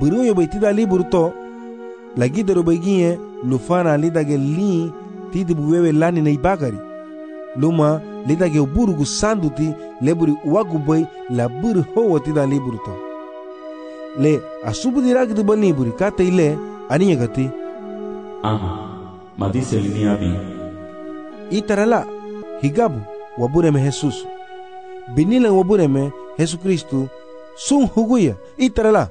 buru yo betida liburu to lagi dero beginye lufana lidage li tidi buwewe lani na ibagari luma lidage uburu gu sanduti leburi wagu boy la buru ho tida liburu to le asubu diragi du bal liburi kata ile aniya gati madise liniabi itarala higabu wabureme Jesus binila wabureme Yesu Kristu sun huguya itarala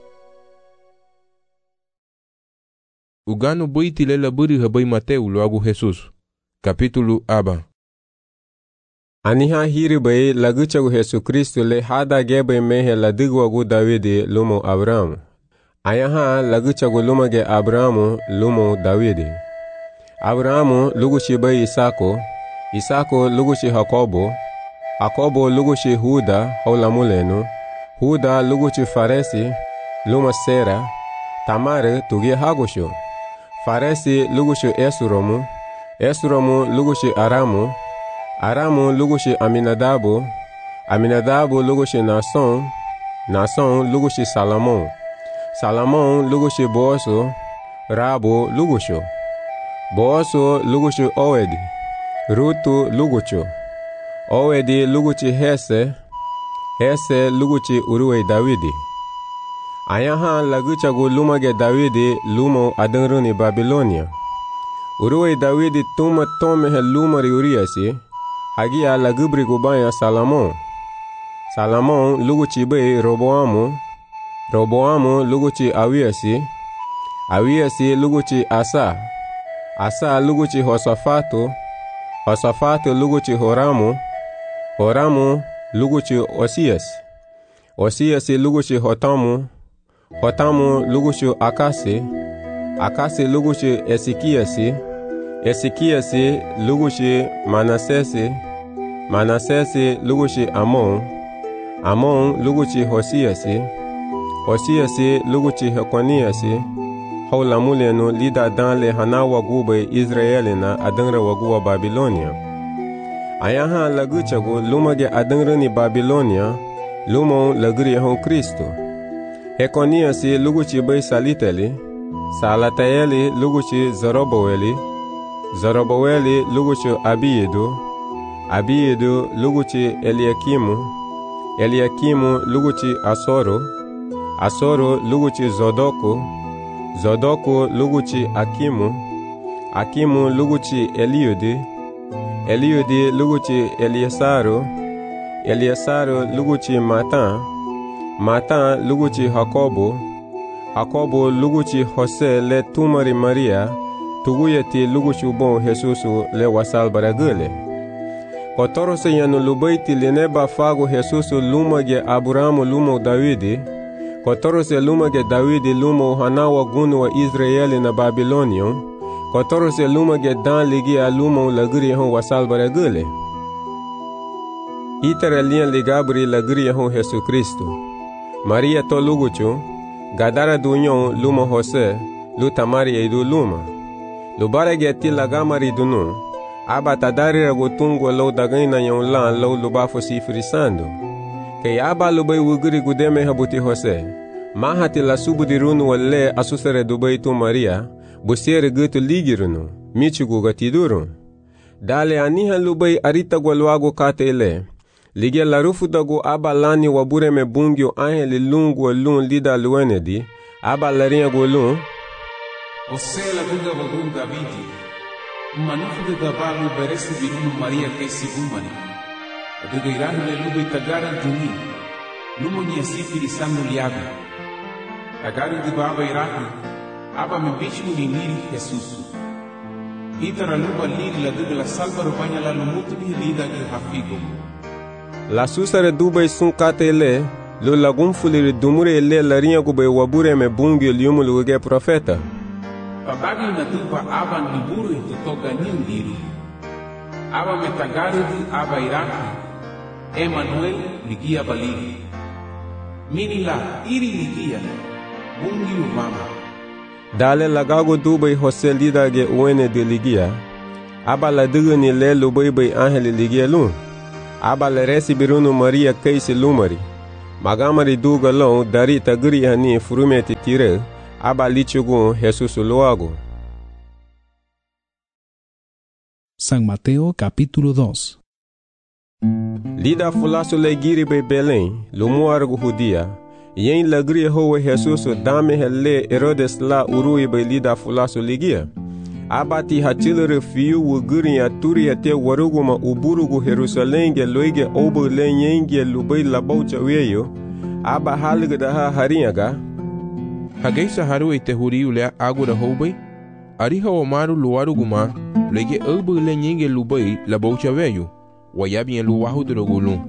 ugano boitile la buri habai Mateu loagu Jesus kapitulu aba aniha hiri bai laguchagu Yesu Kristu le hada gebe mehe la digwagu Davidi lumo Abrahamu ayaha laguchagu lumage Abrahamu lumo Davidi Abrahamu lugushi bai Isako lugushi Jakobo lugushi Huda haulamulenu Huda lugushi Faresi luma Sera Tamare tugi Hagushu Faresi lugushi Esromu lugushi Aramu lugushi Aminadabu lugushi Nason lugushi Salomon lugushi Boosu Rabu lugushu Boosu lugushi Owedi Rutu luguchu Owedi luguchi Hese luguchi Uruwe Davidi ayaha laguchagu lumage Davidi lumo adanruni Babilonia Uruwe Davidi tuma tomehe lumari Uriasi hagia lagubri gubaya Salomon luguchi be Roboamu luguchi Awiasi luguchi Asa luguchi Hosafatu luguchi Horamu luguchi Osiyasi luguchi Hotamu luguchi Akasi luguchi Esikiyasi luguchi Manasesi luguchi Amon luguchi Hosiyasi luguchi Hekoniyasi haulamulenu lida danle hana wagube Israelina adangra waguwa Babilonia ayaha laguchagu lumage adangrani Babilonia lumo lagri hon Kristo Hekoniyasi luguchi bai Salatayeli luguchi Zoroboweli luguchi Abiyedu luguchi Eliakimu luguchi Asoro luguchi Zodoku luguchi Akimu luguchi Eliudi luguchi Eliesaru luguchi Matan luguchi Jakobo luguchi Jose le tumari Maria tuguyeti luguchi bon Jesusu le wasal baragule Kotorose yanu lubaiti lineba fago Jesusu lumage Abrahamu lumo Davidi Kotorose lumage Davidi lumo hanawa gunu wa Israeli na Babilonion Kotorose lumage dan ligi alumo lagri hon wasal baragule Itara lian ligabri lagri hon Jesu Kristo Maria to luguchu Gadara dunyon lumo Jose lu tamari edu luma Lubarege ti lagamari dunu aba tadari ragotungo lo dagaina yon lan lo lubafo sifrisando Ke aba lubai wuguri gudeme habuti Jose Mahati la subudirunu wale asusere dubai tu Maria Busiere gutu ligirunu Michugu gatiduru Dale aniha lubai arita gwalwago katele Lige la rufu dago aba lani wabure me bungyo aheli lungu lun lida luenedi aba larinha golun Osela duga wagun Davidi Manufu de gabalu beresi birunu Maria kesi bumani Duga iranu le lubi tagara duni Lumo ni asifiri sangu liabi Tagaru di baba iraku Aba me bichu ni niri Jesusu Itara luba liri la duga la salva rupanya la lumutu ni lida ki hafigo La susare dubai sun katele lo lagum fuliri dumure le larinha gube wabure me bungyo liumu luge profeta Babagi na dupa aba niburu tutoka nindiri Aba metagarudi aba iraki Emmanuel ligia baliri Minila iri ligia bungi umama Dale lagago dubai Jose lidage uene de ligia Aba la digni le lubai bai angeli ligia lun Aba le resi birunu Maria keisi lumari magamari dugalon dari tagri hani furumeti tire aba lichugun Jesus luago. San Mateo capítulo 2. Lida fulaso legiri be Belém, lumuargo judia, yen lagri hoe Jesus dame hele Herodes la urui be lida fulaso ligia. Abati hatilere fiu wuguri ya turi ate waruguma uburugu Jerusalenge loige obo lenyenge lubai labaucha weyo, aba halga da ha harinyaga. Hageisa haru ite huriu le agura hobai, ariha omaru luaruguma, lege obo lenyenge lubai labaucha weyo. Wayabi en luwahu drogulun.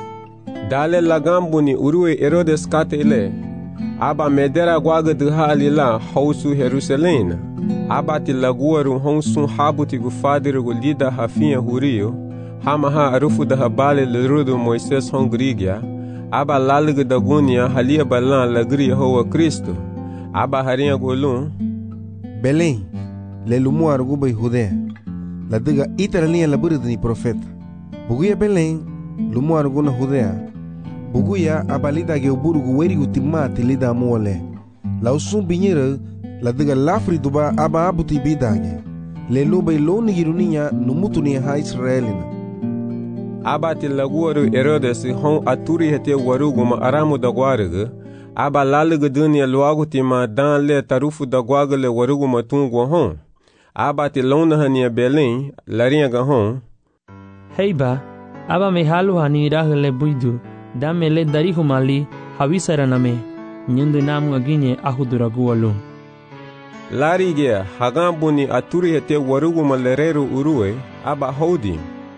Dale lagambuni urue Herodes katele. Aba medera gwaga de halila hausu Jerusalém. Aba ti laguaru honsun habuti gufadir gulida hafinha hurio. Hamaha arufu da habale lerudo Moisés hongrigia. Aba lalig da gunia halia balan lagri hoa Cristo. Aba harinha golun. Belém, le lumu arguba Judea. La diga iteralinha laburida ni profeta. Buguya Belém, lumu arguna Judea. Buguya abalida ge uburugu werigu timati lida muole. La usum binyere la diga lafri duba aba abuti bidage. Le lobe loni girunia numutuni ha Israelina. Aba ti laguaru Herodes hon aturi hete waruguma aramu da guarga. Aba lalige dunia luagu tima dan le tarufu da guaga le waruguma tungu hon. Aba ti lona hania Belém, larinha gahon. Heiba, aba me halu hani irahele buidu, dame le darihu mali, hawisaraname, nyundu namu aginye ahuduragualu. Larigea, hagambuni aturi hete waruguma lereru urue, aba hodi.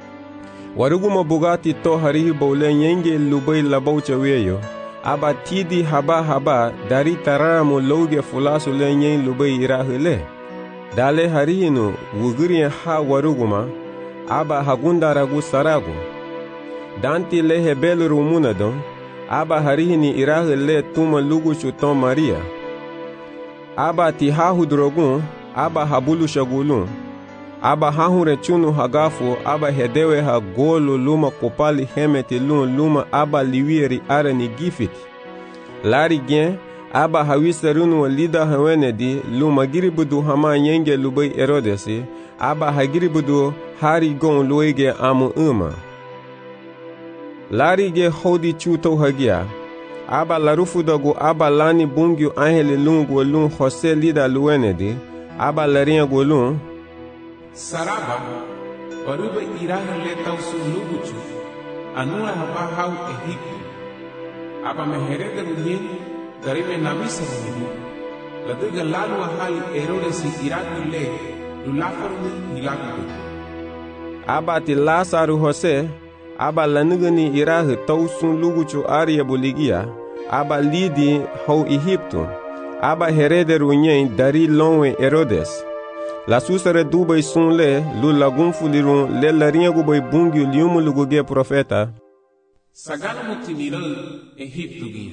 Waruguma bugati to harihi bole nyenge lubai labaucha weyo, aba tidi haba dari taramu loge fulasu le nyen lubai irahele. Dale harihinu wuguriya ha waruguma, aba hagunda ragu saragu. Danti le hebel rumunadon, aba harihini irahe le tuma lugu chuton Maria. Aba ti hahu drogun, aba habulu shagulun. Aba hahure chunu hagafu, aba hedewe ha golo luma kopali hemeti luma aba liwieri arani gifiti. Lari gen, aba hawisarunu walida hawenedi luma giribudu hama nyenge lubai Herodesi, aba hagiribudu hari gon loige amu uma. Lari ge hodi chuto hagia. Aba larufu dogu aba lani bungyu angele lungu lun Jose lida luenedi. Aba larinha golun. Saraba, baruba iraha leta usu luguchu. Anula haba hau Egipto. Aba meherega nyen, garime namisa nyen. Ladiga lalu ahali Herodes iraku le, lulafaruni hilaku. Aba ti Lasaru Jose, aba lanugani irahe tausun luguchu aria boligia, aba lidi hau Egipto, aba herederu nyen dari lonwe Herodes. La susare dubai sun le, lu lagun fulirun le larinha gubai bungiu liumu luguge profeta. Sagana mutimira Egipto gin.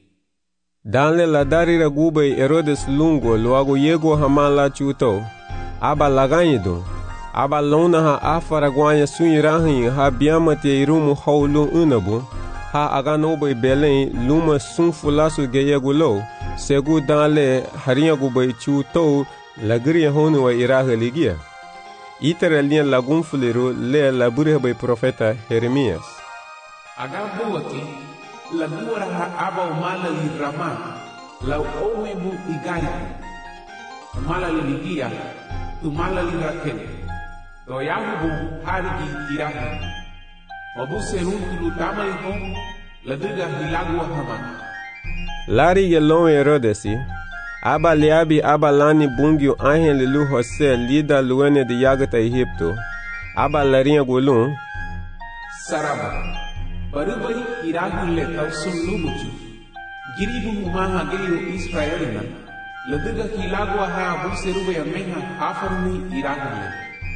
Danle la darira gubai Herodes lungo luago yego hamala chuto, aba laganyido. Aba lona ha afara guanya sunirahin ha biamate irumu haulu unabu, ha aganobai Belém luma sun fulasu geyegulo, segu danle harinha gubai chuto lagriya honu wa iraha ligia. Itera lian lagun fuliru le laburiha bai profeta Jeremias. Agabuaki, lagura ha aba umala irama, la owibu igari. Umala ligia, umala lirakele. Doyahu harigi irahi. Mabu seruntu tamarigo, ladiga hilagu hama. Lari yelon Herodesi, aba liabi aba lani bungyu angel lu Jose lida luene de yagata Egipto, aba larinha golun. Saraba, barubai irahi le tausun luguchu. Giribu humaha geiru Israelina, ladiga hilagu ha abu serube ameha hafaruni irahi le.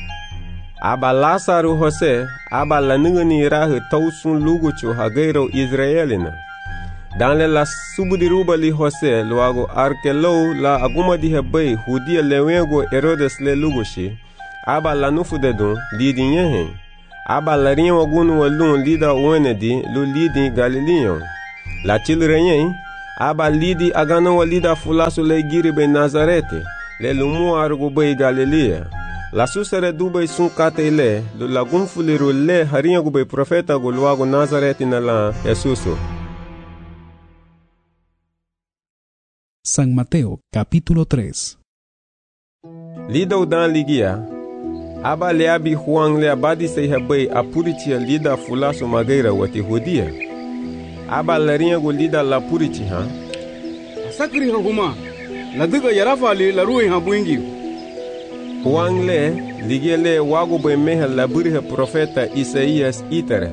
Aba Lasaru Jose, aba lanugani irahe tausun luguchu hageiro Israelina. Danle la subudiruba li Jose luago arkelo la aguma di hebai hudia lewego Herodes le lugushi. Aba lanufu dedun lidi nyehen. Aba larinha wagunu walun lida uenedi lu lidi Galileon. La chilrenyen, aba lidi agano walida fulaso le giri be Nazarete, le lumu argo be Galilea. La susere dube sun kate le, do lagun fuliru le harinha gube profeta go luago Nazarete na la Jesuso. San Mateo, capítulo 3. Lida udan ligia, aba leabi Juan le abadi se hebei apuritia lida fulaso mageira wati hudia. Aba larinha go lida la purici ha. Sakri ha huma, la diga yarafali la ruhi ha buingi. Juan le ligia le wago be meha laburi ha profeta Isaías itere.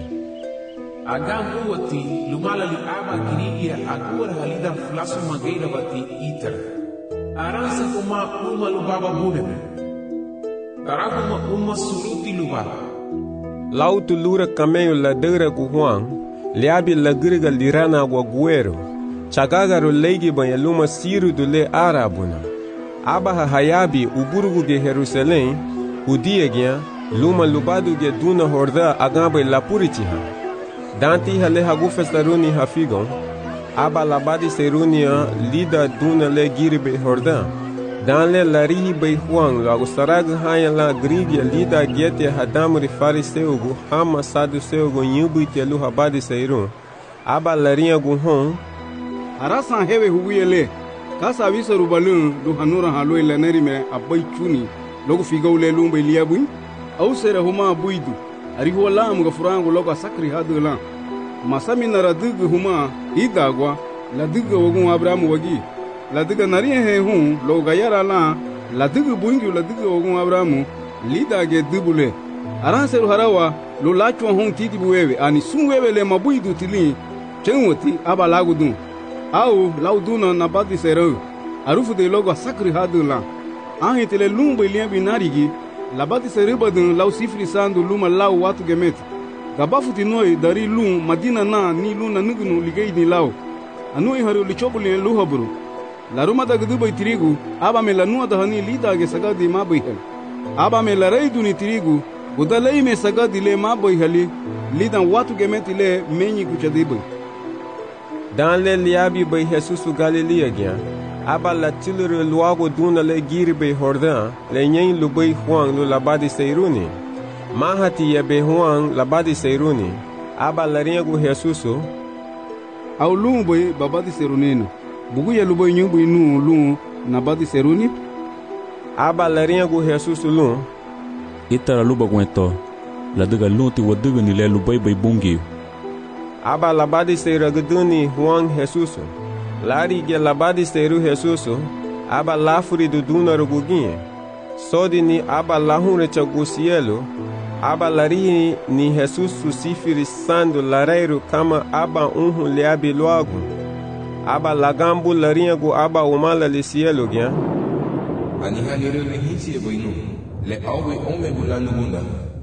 Agam uwati lumala li aba kirigia agura halida fulaso mageira wati itere. Aransa kuma uma lubaba bureme. Taraguma uma suruti lubaba. Lautu lura cameio la deira gu Juan, leabi la griga lirana gua guero. Chagagaru leigi banha luma siru do le arabuna. Abaha hayabi uburugu ge Jerusalém, udiegya, luma lubadu ge duna horda agamba la puritiha. Danti hale hagu festaruni hafigon, aba labadi serunia lida duna le giribe horda. Dan le larihi be Juan lagu sarag haya la grigia lida gete hadamri fariseugu hama saduseugu nyubu telu habadi seirun. Aba larinha gu hon. Arasan hewe huwiele, kasa avisa rubalun do hanura haloi laneri me abai chuni, logo figau le lumba iliabui, au sere huma abuidu, arihu alam gafurangu logo sakri hadu lan. Masami naradugu huma idagwa, la duga wagun Abrahamu wagi, la duga narihe he hun, logo gayara lan, la duga buingi la duga wagun Abrahamu, lida ge dubule. Aranseru harawa, lo lachwa hon titi buwewe, ani sunwewe le mabuidu tilin, chenwati aba lagudun. Au lauduna na badi serau arufu de logo sakri hadu la ahitele lumba ilian binarigi la badi seribadun lau sifri sandu luma lau watu gemet gabafuti noi dari lum madina na ni luna nugunu ligei ni lau anui haru lichobuli luhaburu la ruma da gudu tirigu aba me la nuwa da hani lida ge sagadi ma boihel aba me la reidu ni tirigu gudalei me sagadi le ma boihali lidan watu gemet le menyi kuchadibu. Dan le liabi be Jesusu Galilea gya, aba la tilere luago duna le giri be Jordan, le nyen lu be Juan lu labadi seiruni. Mahati ya be Juan labadi seiruni, aba la riengu Jesusu. Au lum be babadi serunino, bugu ya lu be nyumbu inu lum nabadi seruni. Aba la riengu Jesusu lum. Itara luba gwento, la duga luti waduga ni le lu be bungi. Aba labadi seira guduni Juan Jesusu. Lari ge labadi seiru Jesusu. Aba lafuri do duna ruguginhe. Sodi ni aba lahunre chagusielo. Aba lari ni Jesusu sifiri sandu lareiru kama aba unhu leabi loagu. Aba lagambu larinha gu aba umala lisielo gya. Ani halire le hinsi e boinu. Le awe ome bulanu gunda.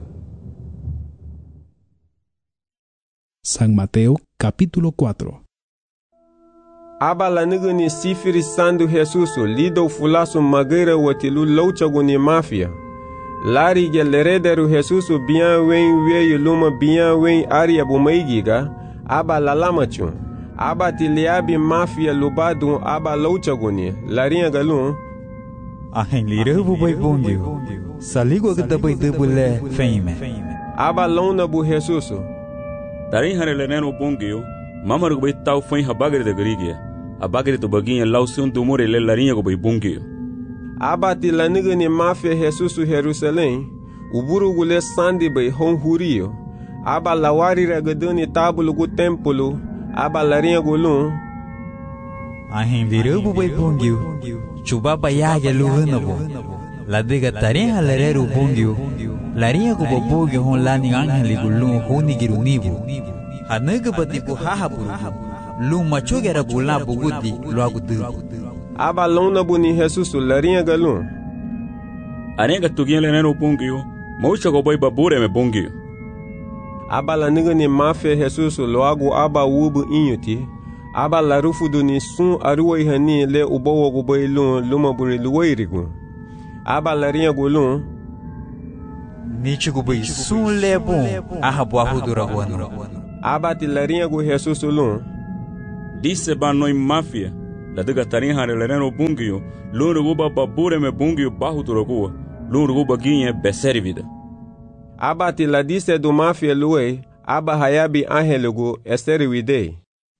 San Mateo, capítulo 4. Aba la niguni sifiri sandu Jesusu lido fulasu mageira watilu louchaguni mafia. Lari ge lerederu Jesusu bien wen weyu luma bien wen aria bumaigiga. Aba la lamachun. Aba tiliabi mafia lubadu aba louchaguni. Larinha galun. Ahen lire bubai bongyo. Saligo gadabai debule feime. Aba lona bu Jesusu. Darin hare le neno bongyo, mamaru bai tau foi habagre de grigia. Abagre to baginha lausun do more le larinha go bai bongyo. Abati la nigani mafia Jesusu Jerusalém, uburu gule sandi bai hon hurio. Aba lawari ragaduni tabulu gu tempulu, aba larinha gulun. Ahin virubu bai bongyo, chuba bayaga luhunabo. La diga tarin halereru bongyo. Larinha go bobogyo hon lani angeli gulun honi girunibu. Hanaga batipu hahaburu. Lu machogera bula bugudi luagudu. Aba lona buni Jesusu larinha galun. Arenga tugien le neno bongyo, maucha go bai babure me bongyo. Aba la nigani mafia Jesusu loagu aba ubu inyuti. Aba la rufudu ni sun aruwa hani le ubowo go bai lun luma buri luwairigu. Aba larinha gulun. Nichigu bai sun lebon ahabu ahudura wanu. Aba ti larinha gu Jesusu lun. Dice ba noi mafia. La diga tarin harelereno bungio. Lun ruguba babure me bungio bahu turogua. Lun ruguba ginye beservida. Aba ti la dice do mafia lue. Aba hayabi angelugu esteriwide.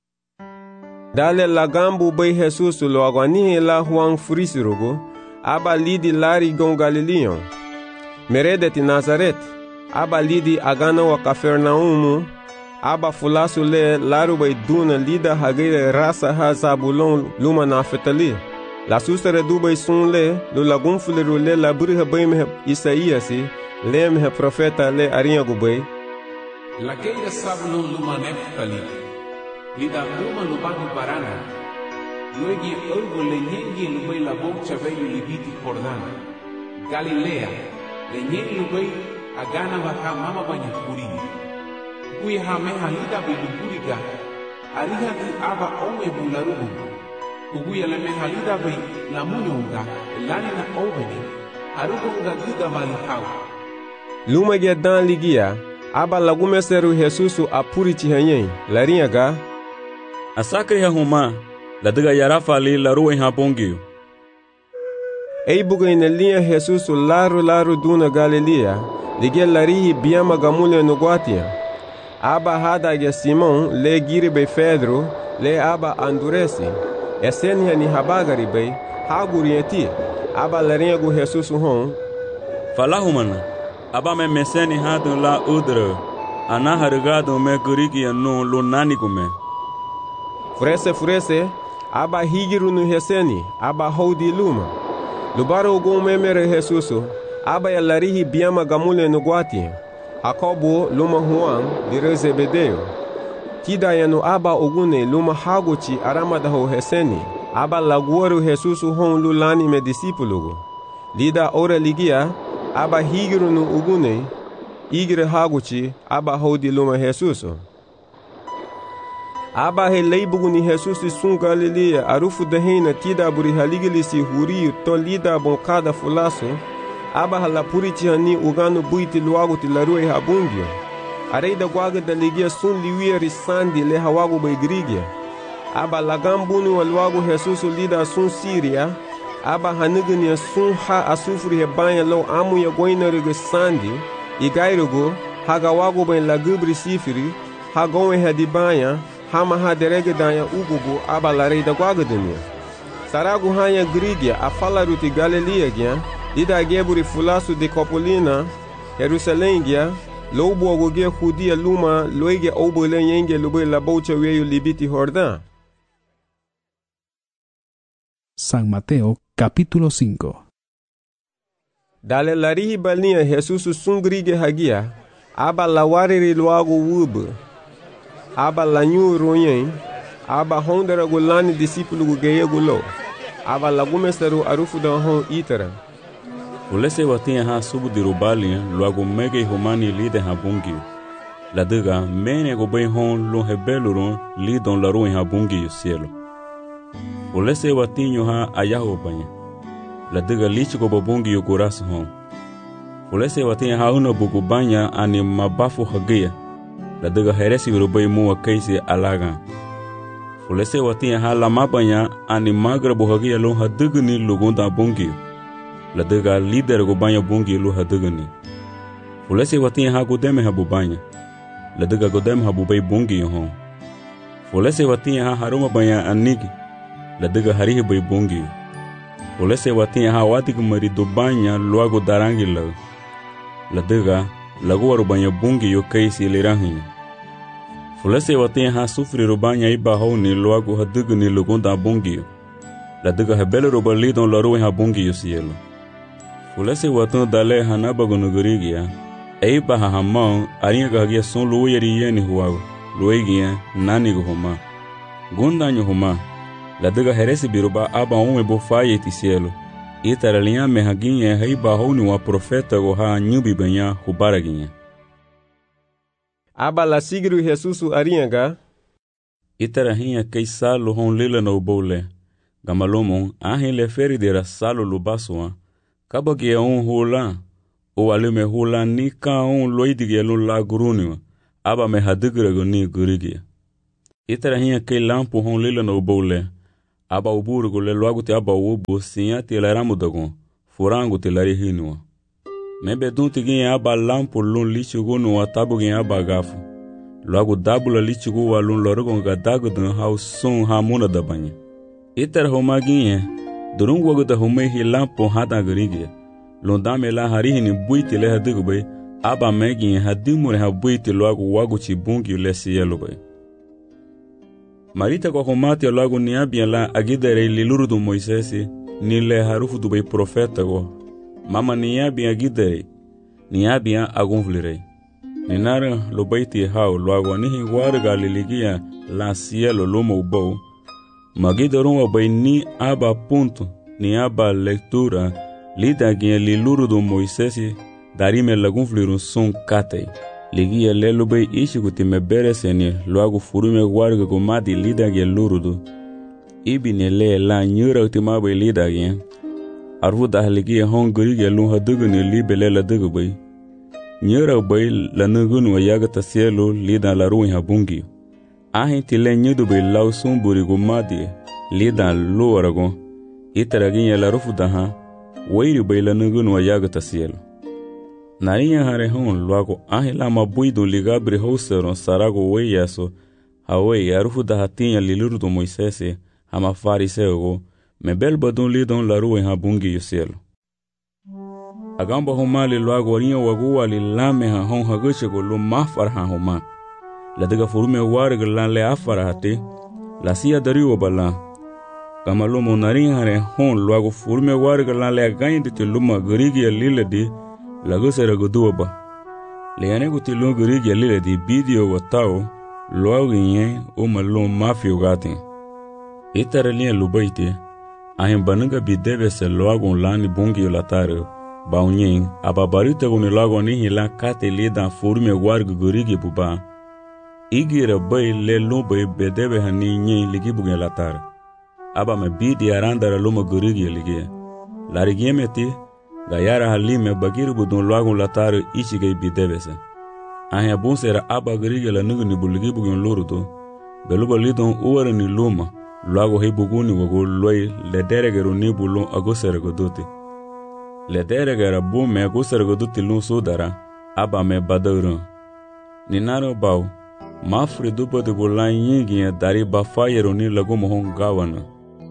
Dale la gambu bei Jesus lo agwanihe la Juan frisirugu. Aba lidi lari gon Galileon. Meredeti Nazaret. Aba lidi agana wa Kafernaumu. Aba fulasu le laru bai duna lida hagire rasa ha Zabulon luma Naftali. La sustere du bai sun le lu lagun fuliru le la buriha bai mehe Isaiasi le mehe profeta le arinyagu bai. La keira Zabulon luma Naftali. Lida luma lubagu barana. Luegi ergo le nyengi lubai la bocha veio libiti Jordana. Galilea le nyengi lubai agana baka mama banya kurini. Kui hameha lida biluburiga. Ariha di aba ome bularugu. Kuguya le meha lida bei la munyonga. Lani na oveni. Arugunga giga malihau. Luma gedan ligia. Aba lagumeseru Jesusu apuri chihanyen. Larinyaga. Asakri ha huma. La diga yarafa li la ruwa ha bongio. Ei buga ina linha Jesusu laru duna Galilea. Ligia larihi biama gamule no guatia. Aba hada ge Simon le giribe Pedro le aba Anduresi. Esenia ni habagari bei hagurieti. Aba larinha gu Jesusu hon. Falahumana. Aba me meseni hadu la udre. Ana harigado me gurigi no lo nani kume. Furese. Aba higiru no Heseni. Aba hodi luma. Lubaro gome mere Jesusu. Aba ya larihi biama gamule no guatia. Jacobo luma Juan dire Zebedeo. Tida yanu aba ogune luma haguchi aramadaho Heseni. Aba laguaru Jesusu hon lulani me disipulugu. Lida ora ligia. Aba higiru no ugune. Igire haguchi aba hodi luma Jesusu. Aba he leibugu ni Jesusu sun Galilea arufu dehena tida buri haligilisi huri to lida bonkada fulaso. Aba halapuri chihani ugano buiti luagu tilarue habungio. Areida guaga da ligia sun liwia risandi le hawagu baigrigia. Aba lagambunu wa luagu Jesusu lida sun Siria. Aba hanigania sun ha asufuri hebanya lo amu ya goina riga sandi. Igairugu hagawagu bain lagubri sifiri. Hagowe hadibanya. Hama ha derege danya ugugu aba lareida guaga denia. Saragu hanya grigia afala ruti Galilea gia. Lida geburi fulasu de Copolina, Jerusalém gia, lobo ogoge judia luma, loige obole yenge lube la bocha weyo libiti Jordán. San Mateo capítulo 5. Dale larihi balnia Jesusu sungrige hagia, aba lawariri luago wub, aba lanyu royen, aba hondera gulani discípulo gugeye gulo, aba lagumesteru arufu da hon itera. Ulese watia ha subu dirubalia luago mege humani lide ha bungi. La diga mene go ben hon lo hebelurun lidon la ruin ha bungi cielo. Ulese watinho ha ayaho banya. La diga lich go bungi yo coração hon. Ulese watia ha una bugu banya ani mabafu hagia. La diga heresi urubay mua kaisi alaga. Ulese watia ha la mabanya ani magra buhagia lo ha digni lugonda bungi. La diga líder go banha bungi lu hadugani. Fulese watinha ha godeme ha bubanya. La diga godeme ha bubay bungi hon. Fulese watinha ha haruma banha anigi. La diga harihi bay bungi. Fulese watinha ha watig mari do banha luago darangi la. La diga laguaru banha bungi yo kaisi lirahi. Fulese watinha ha sufri ro banha iba honi luago hadugani lugonda bungi. La diga hebele ro balidon la ruin ha bungi yo cielo. Fulese watan dale hanaba gonugurigia. Eiba hahamão arinha gagia son luierieni huago. Luegia nani homa. Gundanho homa. La diga heresi biruba aba ebo faye ti cielo. Itaralinha mehaginha heiba honi wa profeta go ha nyubi banha hubaraginha. Aba la sigru Jesusu arinha. Itarahinha kei salo hon lila no bole. Gamalomon ahin le feridera salo lubasoa. Kaba que hula, o alume hula ni ka loidige lo la grunio, aba me hadigra ni gurigia. Itara hinha que lampo hon lila no boule. Aba uburgo le logo te aba ubu sinha te laramudagon. Furango te lari hinua. Mebe dunti gin aba lampo lun lichugo no atabu gin aba gafu. Logo dabula lichugo wa lun lorogon gadago dun hau sun hamuna da banha. Itara homa gin durung wago da homa hi lampo hada garige. Lun dame la harihini buiti le hadigo bay. Aba megin hadimure ha buiti logo wago chibungi le sielo bay. Marita kwa homati logo ni abia la agidere liluru do Moisesi ni le harufu do bay profeta go. Mama ni abia agidere ni abia agunvlirei. Ni nara lo baiti hao logo ni warga liligia la cielo lomo ubo. Magidorum wa bay ni aba punto ni aba lectura lida gien liluru do Moisesi darime lagunvlirun son katei. Ligia lelo bay ishikuti me bereseni logo furume warga go madi lida gien lurudu. Ibi ne le la nyura utima bay lida gien. Arvu da ligia hongri gien lun hadugu ne libele la dugu bay. Nyura bay la nugun wa yagata cielo lida la ruin habungi. Ahin tile nyudu bay lau sumburi go madi lida lu aragon. Itara gien la rufu da ha. Wairi bay la nugun wa yagata cielo. Narinha hare hon logo ahila mabuido ligabre houseron sarago weyaso hawe arufu da hatinha liluru do Moisesi hama fariseo me belbadon lidon la rua habungi yoselo. Agamba homali logo rinha wagu ali lame ha hon haguchego lo mafar ha homa. La daga furume warga lan le afara hate la sia dariwa bala. Kama lomo narinha hare hon logo furume warga lan le gainde te luma garigi lile di lago sera godua ba. Leane guti longo rigi lile di bidio watao logo nye o malon mafio gatin. Itara linha lubaite ahin bananga bideve se logo lani bungi latare baunyen ababarita goni logo ni hila kate lida furume wargu gorigi buba. Igira bay le lobe bedeve hani nye ligi bugen latare. Aba me bidi arandara loma gorigi ligi. Larigi meti Gayara halime bagiru budon loagun lataro ichigay bidevese. Ahin abonsera aba garige la nugu ni buligi bugun lorudo. Beluba lidon uwara ni luma. Loago hei buguni wago loy lederegero ni bulon agosera godote. Lederegera bume agosera godote lun sodara. Aba me badauran. Ninaro bau. Mafri dupa de bulan yingi dari bafayero ni lago mohon gawana.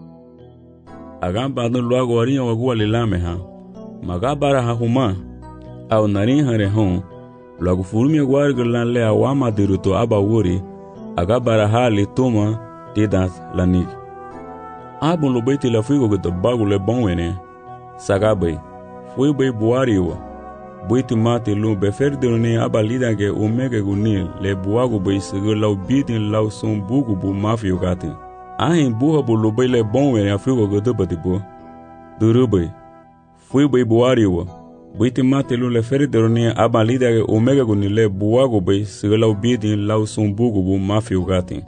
Agamba adon loago arinha wago alilame ha. Magabara ha huma au narin hare hon logo furume warga lan le awama diruto aba wuri agabara ha le toma tidat lanik abon lo beti la figo go bagu le bonwene sagabe foi be buariwa boiti mate lo be ferdone aba lidage omega gunil le buago be sego law bidin law son bugu bu mafio gate ahin buha bo lo be le bonwene afigo go dobatibo durube Fui bay buariwa. Buiti mate lu le ferideroni aba lidage omega gunile buago bay sigalaw bidin law sumbugu bu mafio gatin.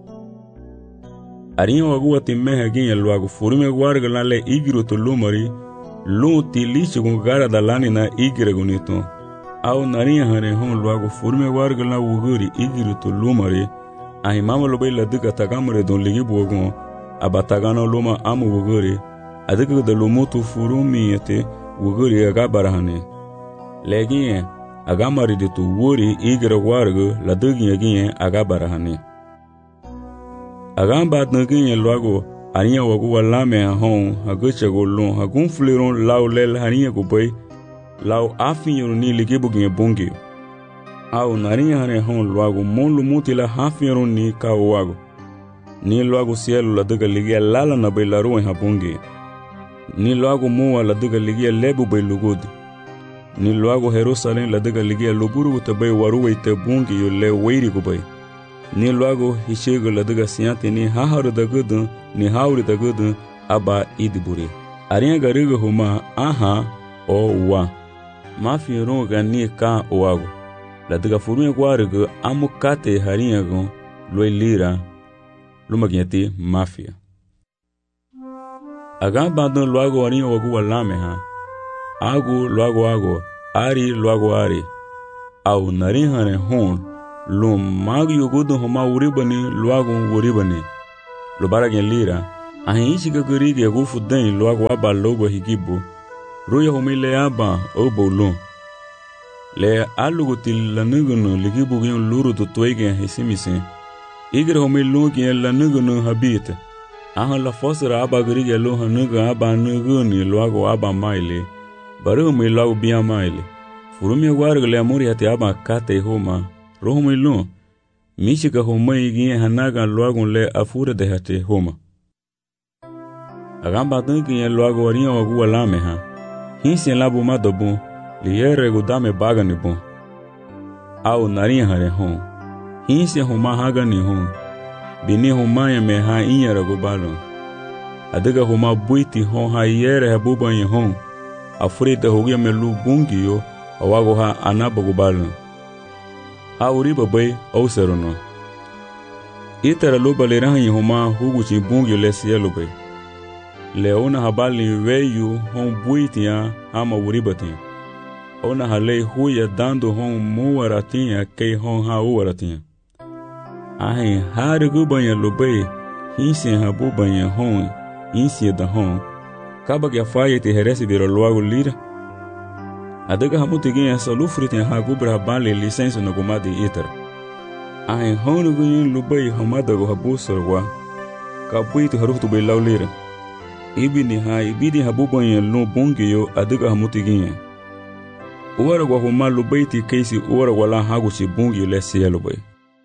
Arinha wagu ati meha ginha luago furume warga lan le igiro to lumari lu ti lichi gun gara da lani na igire gunito. Au narinha hane hon luago furume warga lan wuguri igiro to lumari ahi mama lo bay la duka tagamare don ligi buagon aba tagano luma amu wuguri Adiga da lumutu furumi yate wuguri agabarahane. Legiye agamari de tu wuri igira warga la dugi giye agabarahane. Agamba dngiye luago aniya wagu walame hon haguchago lon hagun fliron law lel haniya go bay law afinyo ni ligibu giye bungi. Au nariya hane hon luago mon lumuti la hafinyo ni kawago. Ni luago cielo la duga ligia lala na bay la ruin habungi. Ni loago muwa la duga ligia lebu bay lugudi. Ni loago Jerusalem la duga ligia luburu tabay waruwe te bungi yo le weiri gubay. Ni loago hishego la duga siyante ni haharu da gudun ni hauri da gudun aba idiburi. Arinha gariga huma aha o wa. Mafi ronga ni ka oago. La duga furuye gwariga amukate harinha gon loe lira lumaginyati mafia. Agamba don loago arinha wagu walame ha. Agu loago ago, ari loago ari. Au narinha ne hon, lo mag yugudu homa uribani luagu uribani. Lo baragin lira, ahin ishika gurigi agufu den luagu aba lobo higibu, ruya humile aba obo lo. Le alugutil lanugunu ligibu gyan luru tutuegen hisimisi, igre humile lugien lanugunu habite. Ahan la fosra aba gurigi lo hanuga aba nuguni luagu aba maile, baru humile luagu biya maile. Furumi wargle amuri hati aba kate homa, rohumile lo. Mishika homa igien hanaga luagun le afure de hati homa. Agamba dungi luagu waria wagu walame ha. Hinsi labu madobu, liyere gudame bagani bu. Au naria hare hon. Hinsi homa hagani hon. Bini homa ya me ha inyara gubalo. Adiga homa buiti hon ha yere habuba ye hon. Afure de hogia me lu bungi yo, awago ha anaba gubalo. Auriba bay au serono. Itara loba le rahi homa huguchi bungi le sielo bay. Leona habali weyu hon buitia hama uribati. Ona halei huya dando hon muwaratia kei hon ha uwaratia. Ahin hari gubanya lobay hinsi habubanya hon insi da hon. Kabak ya faye te heresi de luago lira. Adaga hamutigin salufriti ha gubra bali license no gumadi itara. Ahin honu gunyin lubay hamadago habusorwa. Kabuitu harufu bay laulira. Ibidi habubanya no bongiyo adaga hamutigin. Uwara wa huma lubayti keisi uwara wala haguchi bungi lesi elubay.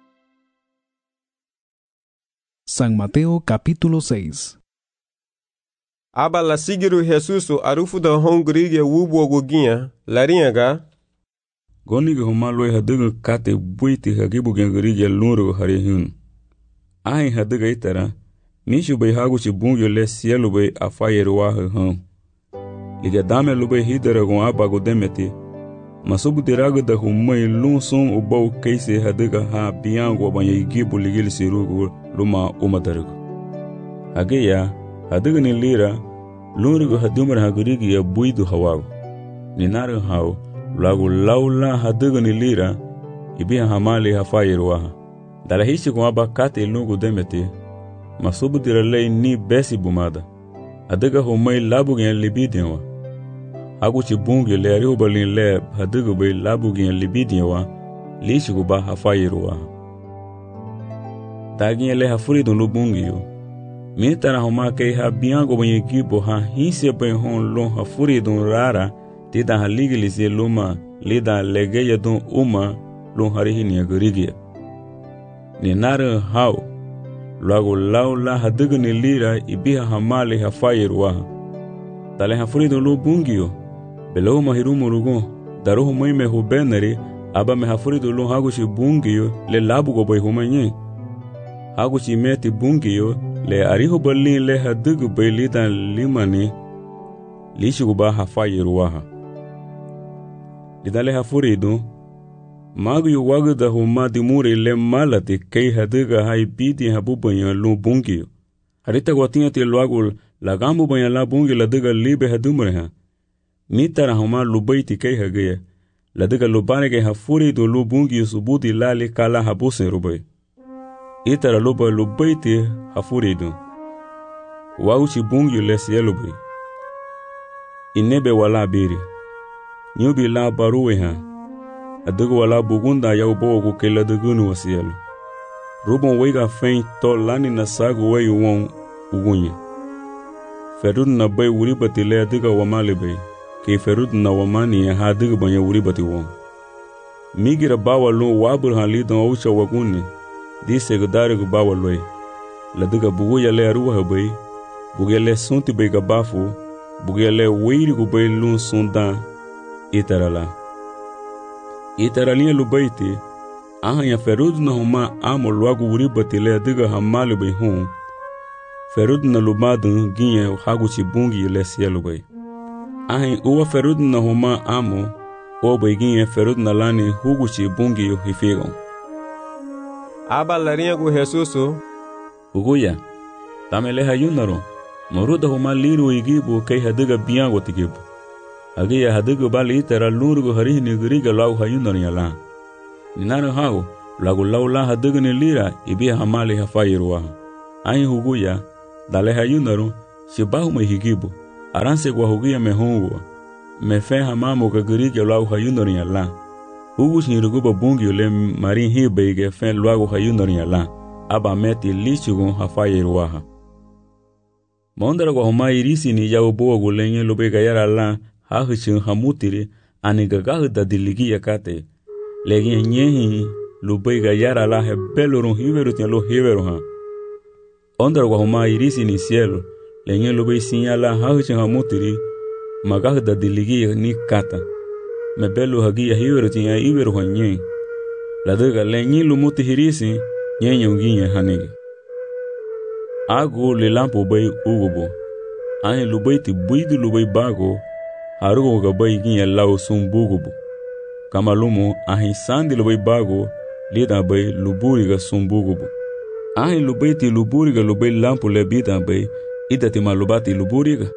San Mateo capítulo 6. Aba la sigiru Jesusu arufu da hongurige wubo gugia laringa. Gonige huma loy hadaga kate buiti hagibu gengurige luru harihun. Ahin hadaga itara nishu bay haguchi bungi lesi elubay afayeru wahu hon. Liga dame lubay hidara gon abago demeti. Masubu diraga da humay lun son ubau keisi hadaga ha biyango banya igibu ligil sirugu luma umatarigu. Hageya hadaga ni lira lurigu hadumar hagurigi ya buidu hawago. Ninaru hao lagu laula hadaga ni lira ibiha hamali hafayiru waha. Dala hishi kumaba kate lungu demeti masubu diralei ni besi bumada. Hadaga humay labu gen libidianwa. Haguchi bungi le arihu balin le hadagu bay labu gen libidianwa lishigu ba hafayiru waha. Dagin le hafuri dun lubungi yo. Mitara homa kei ha biyango banyi gibo ha hinsi bay hon lon hafuri dun rara tida ha ligilisi luma lida legeya dun uma lon harihi ni agurigia. Ni nare hao lagu laula hadagu ni lira ibiha hamali hafayiru waha. Dale hafuri dun lubungi yo. Below mahirumu rugo daruhu moime hubenari aba me hafuri dun lon haguchi bungi yo le labu go bay humanyi. Haguchi meti bungi yo le arihu balin le hadagu bay lidan limani lishigu ba hafayiru waha. Lidale hafuridu magu yu wagu da huma dimuri le malati kei hadaga hai bidi habubanya lu bungi yo. Harita guatinha ti luagul lagambu banya la bungi ladaga libe hadumre ha. Mitara huma lubayti kei hagaya ladaga lubane ke hafuridu lu bungi subuti lali kala habuse rubay. Itara luba lubayti hafuridu. Wauchi bungi lesi elubay. Inebe wala biri. Nyubi la baruwe ha. Adagu wala bugunda ya ubogu ke ladagunu wasielu. Rubon wega fein to lani na sagu weyu won ugunye. Ferud na bay uribati le adiga wamali bay. Ke ferud na wamani ya hadiga banya uribati won. Migira bawa lo wabur halidon aucha waguni. Dise gudarigu bawa loy. Ladiga buguya le aruwa bay. Buguya le sunti bay gabafu. Buguya le weirigu bay lun sundan. Itarala. Itaraliya lubayti. Aha ya ferud na huma amo luagu uribati le adiga hamali bay hon. Ferud na lumadun ginye haguchi bungi le sielu bay. Aha uwa ferud na huma amo o bay ginye ferud na lani huguchi bungi yo hifigon. Aba larinha gu Jesusu. Uguya. Tamele hayunaro. Moruda huma liru igibu kei hadiga biyango tigibu. Agiya hadiga bali itara lurugu harihi nigiriga lau hayunaro yala. Ninaro hao Lagu laula hadugni lira ibi hamali hafairuwa. Ahi huguya, dale hayunaru, shibahu mehigibu. Aranse kwa huguya mehungu. Mefe hamamu kagirike lagu hayunaru yala. Hugu shinruguba bungi ule marin hibeige fen lagu hayunaru yala. Aba meti lichugun hafairuwa. Mondara kwa huma irisi ni yao boa gulenye lobe gayara la hahichin hamutiri ani gagahu da diligi yakate. Legi nyehi lobe gayara la hebelurun hiveru tian lo hiveru ha. Ondara kwa huma irisi ni cielo lenye lobe sinyala hahichin hamutiri magahu da diligi ni kata. Mebelu hagi ya hiveru tian hiveru ha nye. Ladega lenye lumuti hirisi nye unginye hanigi. Agu lilampo bay ugubo. Ahi lubay ti buidu lubay bago. Harugo ga bay ginya lau sum bugubo. Kamalumo ahi sandi lubay bago. Lida bay luburi ga sum bugubo. Ahi lubay ti luburi ga lubay lampo lebita bay. Ida ti malubati luburi ga.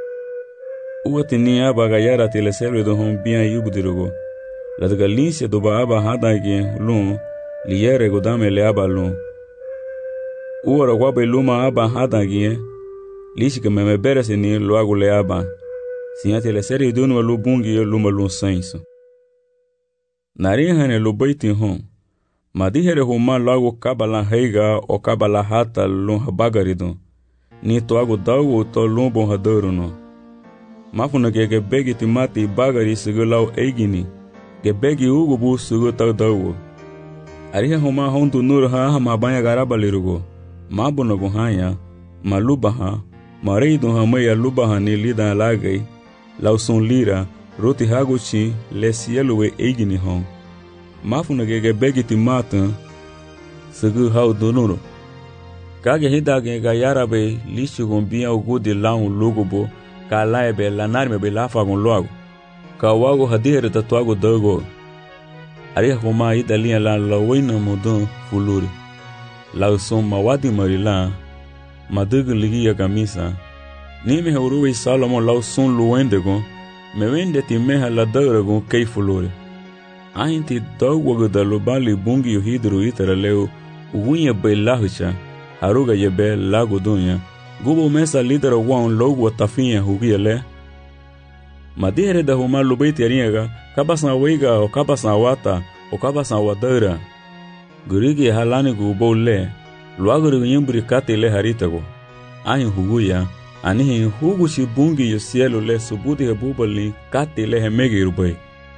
Uwati ni aba ga yara ti le selwe do hon biyan yubudirugo. Ladaga linse do ba aba hadagi lun. Liyere go dame le aba lun. Uora wabe luma aba hadangie lishika meme berese ni loagu le aba sinyate le seri dunu lu bungi luma lu senso nari hane lu baiti hon madihere huma loagu kabala heiga o kabala hata lu habagarido ni toagu dawu to lumbo hadoro no mafuna ge begi timati bagari sigulau eigini ge begi ugubu sigu tau dawu arihe huma hondu nur ha mabanya garabalirugo Mabuno guhanya, malubaha, marido hamaya lubaha ni lida lagay, lausun lira, roti haguchi, lesielue eigini hon. Mafuna gege begiti matan, segu hau donuro. Kage hidage gayarabe, lishugun biya ugudi laun lugubo, ka laebe lanarme be lafagun loago. Ka wago hadihere tatuago dogo. Ariha kuma idalia la lawina mudun fuluri. Lau son mawadi marila, madugu ligi ya kamisa. Nime hauruwe Salomon lau son luwendegon, mewende ti meha la dauragon kei fulore. Ahinti dogwago da lubali bungi yu hidru itara leo, ugunya bay lahucha, haruga yebe lago dunya, gubo mesa lidera wan logu wa tafinya hugia le. Madihere da huma lubaiti ariyaga, kabasan weiga o kabasan wata, o kabasan wadaura. Gurigi halani gubo le, luaguru nyembri kate le haritago. Ahi huguya, anihi hugu shi bungi yu cielo le subudi hebubali kate le hemegi rubai.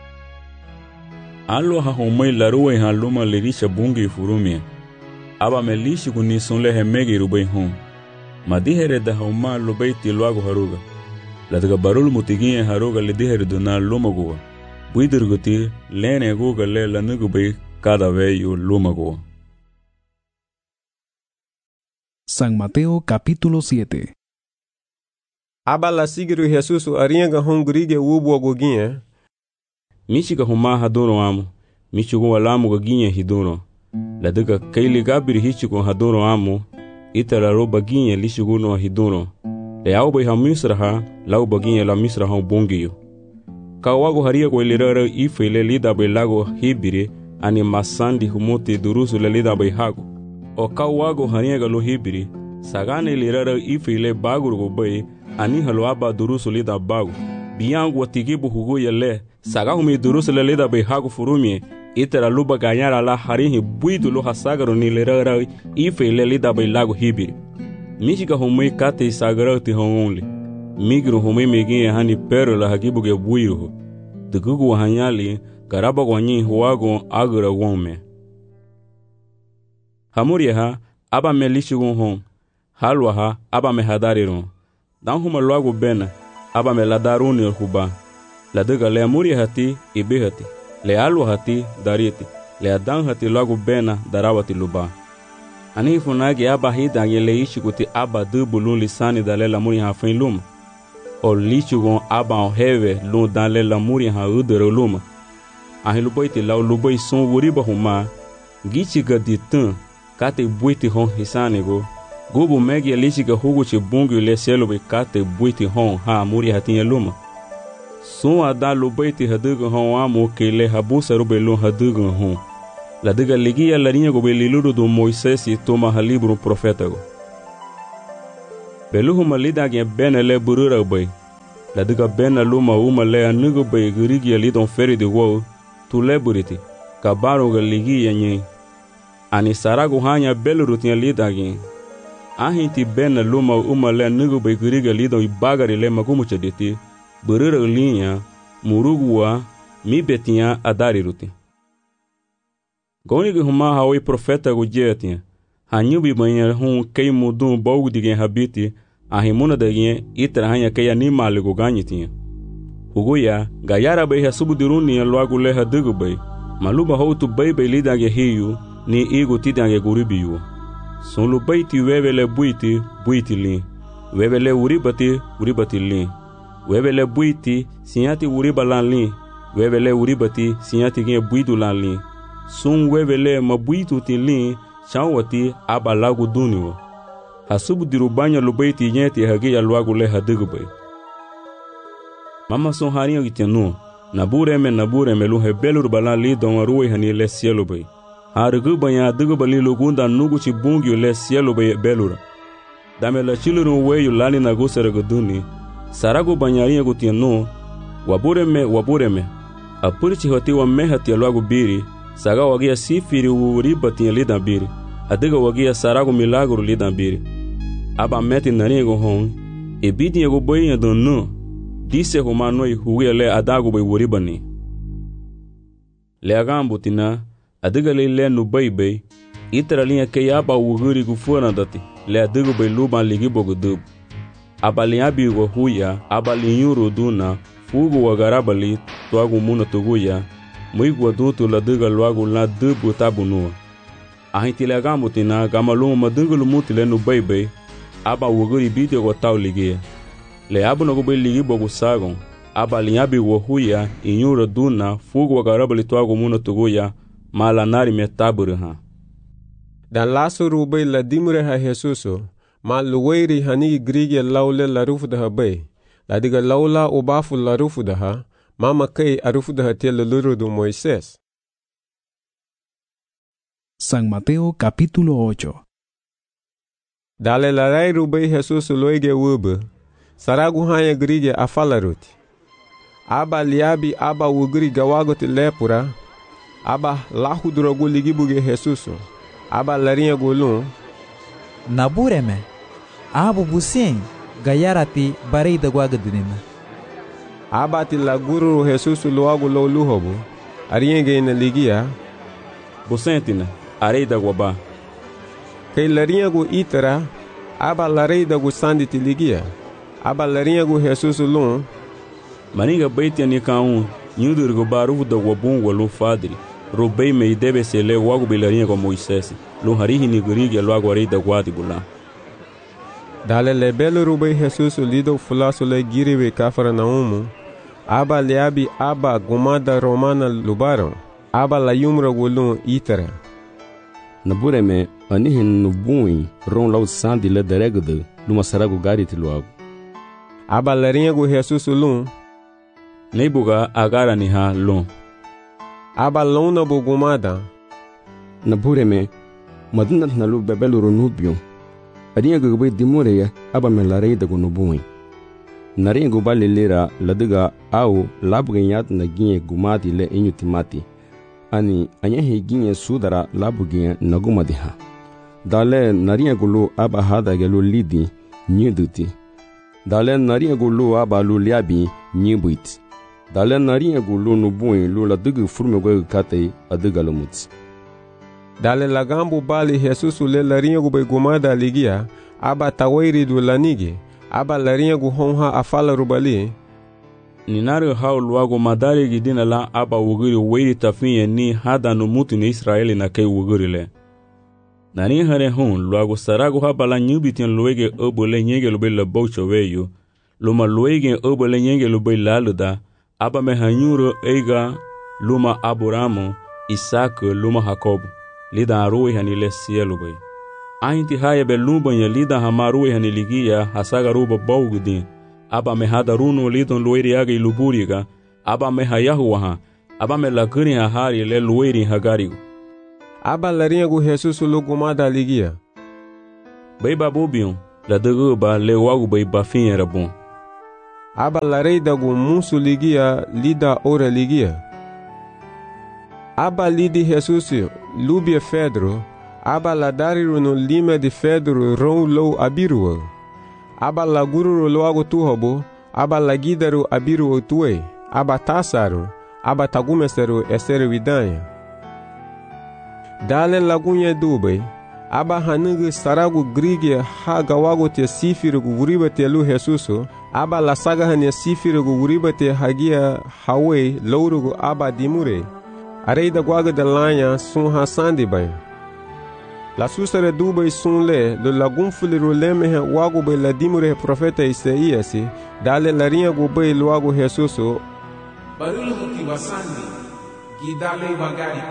Alo ha humai laruwe haluma lirisha bungi furumia. Aba me lishi kunison le hemegi rubai hon. Madihere da huma lubaiti luagu haruga. Ladaga barul mutiginye haruga lidihere duna lumaguwa. Buidurguti lene guga le lanugubai cada vello lumago. San Mateo capítulo 7. Aba la sigiru Jesus arianga hongrige ubo goginye. Michiga huma hadoro amu. Michigo walamu goginye hidoro. Ladaga kaili gabiri hichigo hadoro amu. Itara roba ginye lishigo no hidoro. Le aubai ha misraha, lauba ginye la misraha bongiyo. Kawago haria kwa ilirara ife ile lida bai lago hibiri. Ani masandi humuti durusu lelida bai hago. O kawago haniega lo hibiri, sagane lirara ifile bagurgo bai, ani halo aba durusu lida bagu. Biyangu watigibu hugu yale, sagahumi durusu lelida bai hago furumie, itera luba ganyara la harihi buidu lo hasagaro ni lirara ifile lida bai lago hibiri. Michiga humui kate sagaro ti hongonli. Migru humui meginye hani pero la hagibu ge buiruhu. Dugugu wahanyali, Garaba gwanyi huwago agura wome. Hamuria ha, aba me lishigun hon. Halwa ha, aba me hadariron. Dan huma luagu bena, aba me ladaruni huba. Ladaga le amuria hati, ibe hati. Le alwa hati, dariti. Le adan hati luagu bena, darawati luba. Ani funagi aba hidange le ishikuti aba dubulun lisani dale lamuria ha fin luma. O lishigun aba on heve lun dale lamuria ha udere luma. Ahi lubaiti lau lubai son wuriba huma, gichiga di tun, kate buiti hon hisanego, gubu megi alishiga huguchi bungu le selubi kate buiti hon ha muri hatinya luma. Son ada lubaiti haduga hon amu ke le habusa rube lun haduga hon. La diga ligia la linha go beliluro do Moisés e toma ha livro profétago. Beluhu malida gen bena le burura bay. La diga bena luma uma le anugo bay gurigi ali don feri de wo tu le buriti. Kabaro ga ligia nyi. Ani sarago hanya beluru tin lida gen. Ahinti bena luma uma le anugo bay gurigi ali don ibagari le magumu chaditi. Burura linha murugua mi betinha adari ruti. Goni ge huma hawi profeta go jetinha. Hanyubi banha kei mudum bogu digen habiti. Ahimuna dagin itra hanya kei animal go ganyitinha. Huguya gayara bay hasubudiruni loago le hadugo bay. Maluba houtu bay lida ge hiu ni igo tidange guribiu. Sonu bay ti wevele buiti lin. Wevele uribati lin. Wevele buiti sinyati uribalan lin. Wevele uribati sinyati gen buidu lan lin. Sun wevele mabuitu ti lin chawati abalago duniwo. Hasubu dirubanya lubaiti nyeti hagia luago le hadigubay. Mama son harinho gitenu. Nabureme luhe belur balan li don ruwe hani le cielo bay. Harugubanya digubali lugunda nuguchi bungyo le cielo bay belura. Dame la chiluru weyu lani na gusere guduni. Sarago banyarinho gutenu. Wabureme. Apurichi hoti wa mehati luago biri. Saga wagia sifiri uribati lidan biri. Adiga wagia sarago milagro lidan biri. Aba meti naringo hon. Ebidi ego boy no. Dise humanoi huwe le adago bay uribani. Le agambo tina. Adiga le no bay. Itra linha ke aba uguri gufuna dati. Le adigo bay luban ligibo gudub. Aba linhabi go huya. Aba linhuro duna. Fugo wagarabali. Tuago muna tuguya. Muigo adulto la diga loago la dubu tabunua. Ahinti le agambo tina gamaluma madungulu muti le no bay. Aba wuguri bide go tau ligia. Le abu no go bay ligi bogu sagon. Aba linhabi go huya inyura duna fugo wagarabali tuago muna tuguya mala nari me taburiha. Dan laso rubay la dimure ha Jesuso ma luweiri hani grige laule la rufu da bay. La diga laula ubafu la rufu da Mama kei arufu da tele luro do Moisés. San Mateo capítulo 8. Dale la rai rubei Jesus loige wube. Saragu hanya grige afalaruti. Aba liabi aba wugri gawagote lepura. Aba lahu drogu ligibuge Jesus. Aba larinha golun. Nabureme. Abu busin gayarati barei da guagadinina. Abati la guru Jesus loago lo luhobo. Arienge na ligia. Busentina, arei da guaba. Kei larinha go itara. Aba larei da go sanditi ligia. Aba larinha go Jesus lun. Maninga baitia ni kaun. Nyudur go barufu da guabun walu fadri. Robei me debe se le wago bilarinha go Moisés. Lun harihi ni gurigi loago arei da guadi bula. Dale le belo rubei Jesus lido fulaso le giriwe kafara na umu. Aba liabi aba gumada romana lubaron. Aba la yumra gulun itara. Nabureme anihin nubui ron lau sandi le deregde numa sarago gariti luago. Aba larinha go Jesus lun. Neibuga agara ni ha lun. Aba luna bu gumada. Nabureme madinat na lu bebelo ronubio. Arinha gugbe dimureya aba melarei da gunubui. Narinha gubale lera ladiga au labuganyat na ginye gumati le inyutimati. Ani anyahi ginye sudara labuganya nagumadiha. Dale narinha gulu aba hada gelu lidi nyiduti. Dale narinha gulu aba lu liabi nyibuit. Dale narinha gulu nubui lu ladiga furmegwe kate adiga lumuti. Dale lagambu bali Jesus le larinha gu gumada ligia. Aba tawairi du lanigi. Aba larinha gu honha afala rubali. Ninari hau luago madari gidina la aba wugiri weiri tafinye ni hada no mutu ni Israeli na kei wugiri le. Nani hare hon luago sarago haba la nyubitin luege obo le nyenge lube la baucha weyo. Luma luege obo le nyenge lube la luda. Aba me hanyuro eiga luma Abramo, Isaac luma Jacob. Lida arui hani le cielo bay. Ainti haya be lumba ya lida hamarui hani ligia hasaga ruba baugudin. Aba me hada runo lidon lueri aga iluburiga. Aba me hayahuaha. Aba me laguri hahari le lueri hagarigo. aba larinha gu Jesus lo gumada ligia. Bai ba bobion, la degu ba le wagu bai ba fin era bom. Aba larei da gu musu ligia lida ora ligia. Aba lidi Jesus lubia Pedro, aba la dariru no lima de Pedro ron lo abiruwa. Aba la gururu lo agu tuhobo, aba la gidaru abiruwa tuwe, aba tasaru, aba tagumeseru eseru vidanya. Dale lagunha dubai, aba hanugu saragu grige haga wago te sifiru gu uriba te lu Jesuso, aba la saga hanya sifiru gu uriba te hagia hawe lourugu aba dimure. Areida guaga de lanha sun hasandi bai. La susare dubai sun le, lo lagun fuliru lemehe wago bai la dimure profeta Isaiasi, dale larinha gu bai luago Jesuso. Barulu kutibasandi, gidale bagari.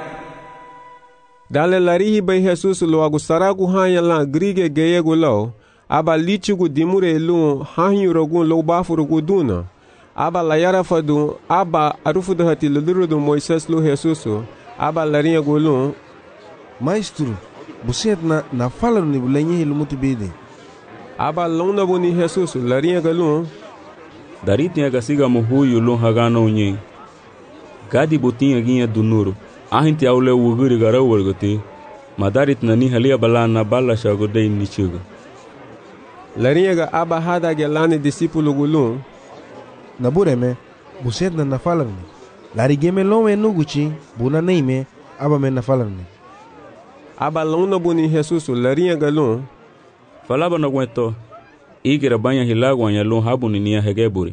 Dale larihi bai Jesus lo agu saragu hanya la grige geyegu lo, aba lichigu dimure lu hanyurogun lo bafurugu duna, aba la yarafadu, aba arufudu hati lulurudu Moises lu Jesusu, aba larinha gu lu. Maestro, buset na falaru ni bulenye ilu mutibide. Aba lona buni Jesusu, larinha gu lu. Daritinha gasiga muhuyu lu hagano unye. Gadi butinha ginha dunuru. Ahinti aule wuguri gara wargoti, madarit nani halia balana bala shagodei nichuga. Larinha aba hada gelani discípulo gulun. Nabureme, buset na nafalarni. Larigeme lome nuguchi, buna neime, aba me nafalarni. Aba lona buni Jesus, larinha galun. Falaba na gueto, igira banha hilagwa yalun habuni niya hegeburi.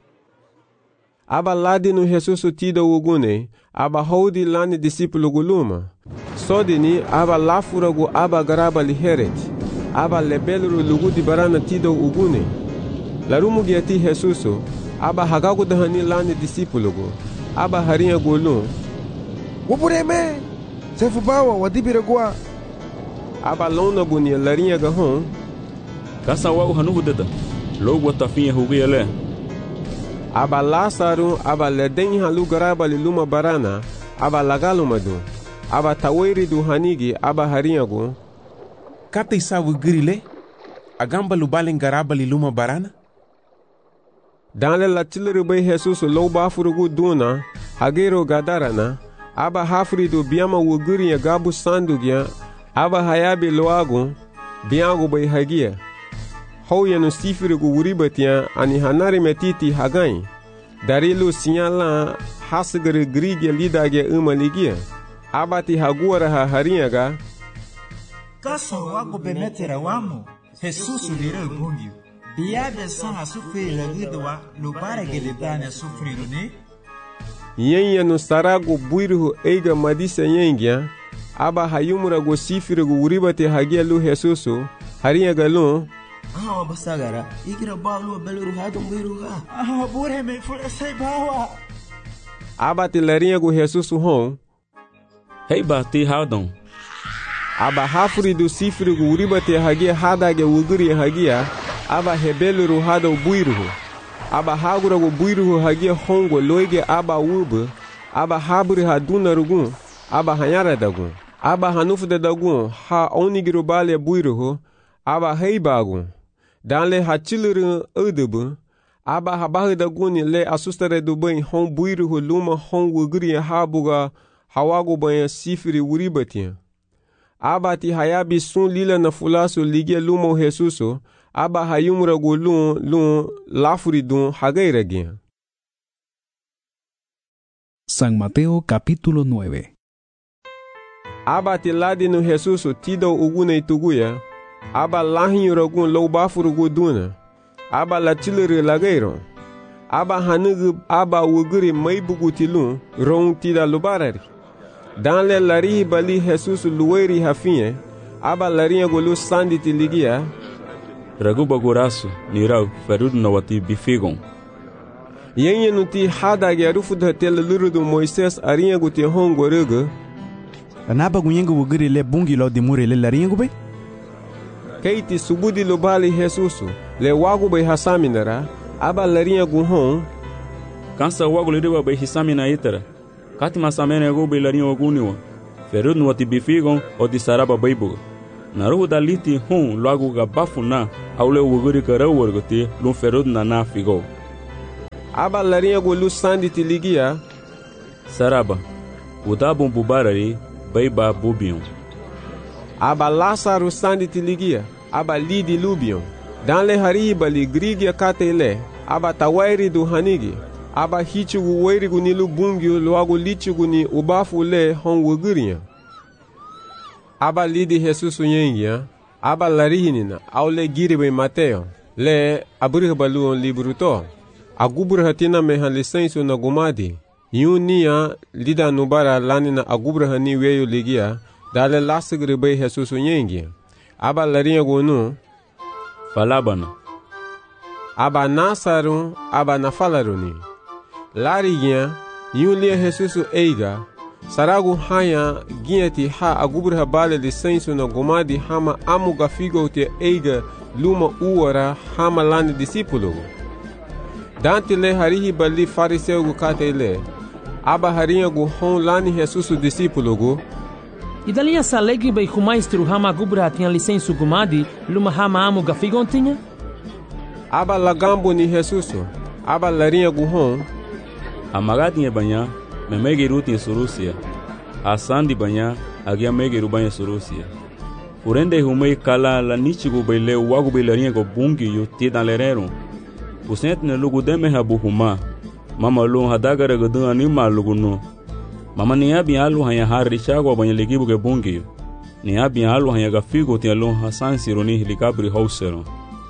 Aba ladi no Jesus tida ugune, aba houdi lani discípulo guluma. Sodini aba lafuragu aba garaba liheret, aba lebeluru lugu di barana tida ugune. Larumu giati Jesuso, aba hagagu dahani lani discípulo gu, aba harinha gulum. Wapureme, sefubawa wadibiregua. Aba lona bunia larinha gahon. Kasa wagu hanugu deda, logo watafinha huguyele. Aba Lázaro, aba leden halu garaba luma barana, aba lagalumadu, aba taweri du hanigi, aba harinhagu. Kata isavu grile, agamba lubalen garaba luma barana? Danle la tileru bai Jesus lo bafurugu duna, hagero gadarana, aba hafri du biama wuguri gabu sandugya, aba hayabi loagu, biagu bai hagia. Houya no sifirugu wuribatia ani hanari metiti hagai. Darilu sinyala hasgere grige lidage umaligia. Abati haguara ha harinhaga. Kasa wago bemetera wamo. Jesus lira bungio. Biabe sana sufri lagidwa lubara gelidane sufri lune. Yenye no sarago buiruhu eiga madisa yengia. Aba hayumura go sifirugu wuribate hagia lu Jesusu. Harinhaga lu. Ah, basagara, igira balu beluru hadum biruga. Ah, bure me fura sai bawa. Abati larinha gu Jesus hon. Hei bati hadum. Aba hafuri du sifri gu uribate hagia hadage wuguri hagia. Aba hebeluru hado buiruhu. Aba hagura gu buiruhu hagia hongo loige aba ubu. Aba haburi haduna rugun. Aba hanyara dagun. Aba hanufu de dagun. Ha onigiru bale buiruhu. Aba hei bagun. Danle hachiliru udubu. Aba habahu da guni le asustare du bain hon buiruhu luma hon wuguri habuga hawagu bain sifiri wuribatia. Aba ti hayabi sun lila na fulasu ligia luma Jesuso. Aba hayumura gu lun lafuri dun hagairagia. San Mateo capítulo 9. Aba ti ladi no Jesuso tido ugune ituguya. Aba lahinyuragun lo bafurugu duna. Aba la tilere lagairo. Aba hanugu aba wuguri maibugu tilun ron tida lubarari. Danle lari bali Jesus luweri hafinye. Aba larinha golu sandi tiligia. Raguba gorasu nirau ferudu na wati bifigon. Yenye nuti hadage arufudu hatele lurudu Moises arinha guti hongo rugu. Anaba gunyengu wuguri le bungi lo dimure le larinha gube? Keiti subudi lubali Jesusu le wagu bai hasaminara. Aba larinha guhon. Kansa wagu lidiwa bai hisamina itara. Kati masamene go bai larinha waguniwa. Ferud no atibifigon o di saraba baibu. Naruhu daliti hun logo gabafuna aule wuguri karawargoti lum ferud na figo. Aba larinha gulu sandi tiligia. Saraba. Udabum bubarari baiba bubion. Aba Lázaro sandi tiligia. Aba lidi lubion. Danle hariba li grigia katele. Aba tawairi do hanigi. Aba hichugu wairigu ni lubungio logo lichugu ni ubafu le hon wugurinha. Aba lidi Jesus yengia. Aba larihinina aule giribe Mateo. Le aburbaluon libruto. Agubrahatina mehan licenso na gumadi. Yunia lida nubara lanina agubrahani weyo ligia. Dale lasagribe Jesus yengia. Aba larinha gonu. Falabana. Aba nasaru, aba nafalaruni. Lariginha, yulia Jesus eiga. Saragu haya ginhati ha agubraha bale licenso na gomadi hama amuga figo te eiga luma uara hama lani discípulo. Dante le harihi bali fariseu gu katele. Aba harinha gu hon lani Jesus discípulo gu. Idalinha salegi bai humaistru hama agubraha tinha licenso gumadi luma hama amuga figo tinha? Aba lagambo ni Jesus. Aba larinha gu hon. Amagadinha banha. Memegiru tin Surusia. Asandi banha agia megiru banha Surusia. Urende humei kala la nichigu baile wagu bailarinha go bungi yu tidan lerero. Usent ne lugu deme habu huma. Mama lu hadagara gadun anima lugu no. Mama niya bi alu hanya harishago banha ligibu ge bungi yu. Niya bi alu hanya gafigo ti alu hasan sironi helikabri hausero.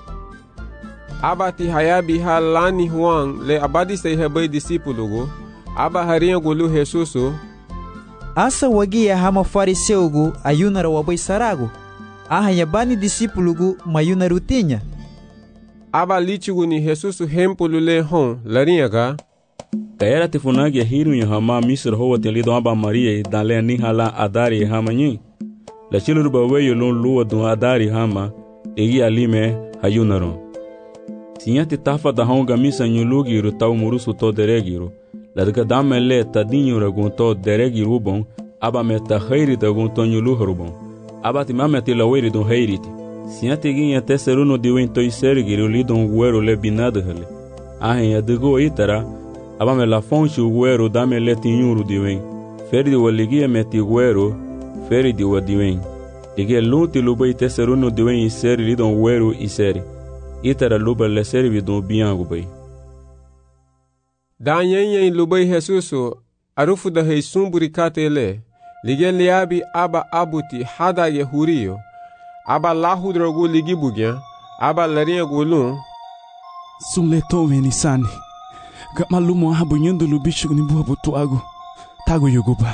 Abati hayabi halani huang le abadi sei hebai discípulo go. Aba harinha gulu Jesusu. Asa wagia hama fariseugu ayunara wabai saragu. Ahanya bani discípulugu mayuna rutinha. Aba lichugu ni Jesusu hempulu le hon larinha ga. Kaera tefunagi hiru nya hama misra hoa telido aba Maria dale ni hala adari hama nyi. La chiluru baweyo lon lua dun adari hama egi alime hayunaro. Sinyati tafa da honga misa nyulugi rutau murusu to deregiru. Ladga damele tadinho ragunto deregi rubon aba meta khairi dagunto nyulu rubon aba timame tilawiri don hairiti siante ginha tesseruno diwento isergiro lidon guero le binado hele ahen adgo itara aba me la fonchu guero damele tinhuru diwen ferdi waligia meti guero ferdi wadiwen ige luti lubai tesseruno diwen iseri lidon guero iseri itara luba le servi don biango bai. Dan yenyen lubai Jesusu arufu da heisumburi katele lige liabi aba abuti hada ye hurio aba lahu drogu ligi bugya aba larinha gulun Sunle tome ni sani ga malumo habu nyendo lubichu ni buha butuago tago yoguba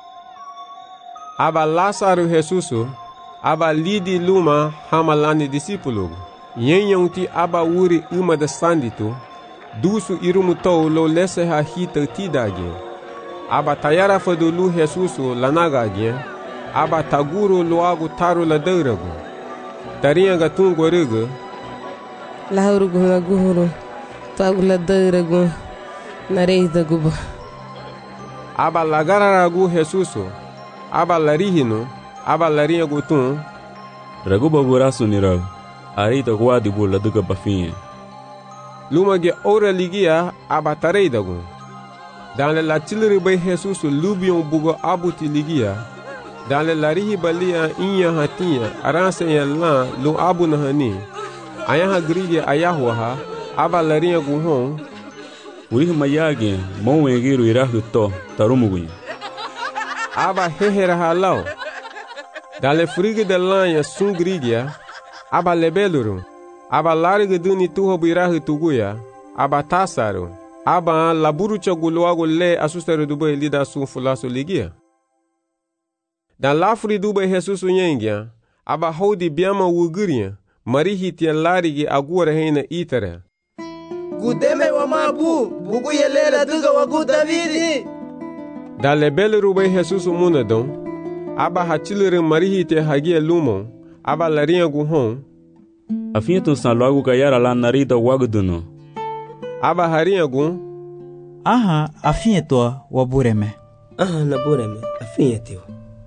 aba Lázaro Jesusu aba lidi luma hamalani discípulo yenyen ti aba wuri uma da sandito dusu irumutou lo lese ha hita tidage. Aba tayara fadulu Jesusu lanagage. Aba taguru loagu taru la deuragu. Tarinha gatungo rugu. Lahurugu ngaguhuru. Tagu la deuragu. Nareida guba. Aba lagararagu Jesusu. Aba larihino. Aba larinha gutun. Raguba gurasu nirag. Arita guadi bula duga bafinha. Lumage ora ligia abatarei dagun. Dans le latilri bay Jesus lubion bugo abuti ligia. Dans le larihi balia inya hatia aranse yalla lu abu nahani. Ayaha grige ayahwa aba larinha guhon. Wih mayage mowengiru irahu to tarumugu. Aba hehera halau. Dans le frige de lanha sungrigia aba lebeluru. Aba larga duni tuho birahu tuguya, aba tasaru, aba laburu chaguluago le asustero dubai lida sun fulaso ligia. Dan lafri dubai Jesus nyengia, aba hodi biama wuguria, marihi tia larigi agura heina itara. Gudeme wa mabu, bugu yelela duga wagu Davidi. Dan lebele rubai Jesus munadon, aba hachilere marihi tia hagia lumon, aba larinha guhon, Afinha tu san logo gayara lá narida waguduno. Aba harinha gun. Aha, afinha tua wabureme. Aha, nabureme, afinha teu.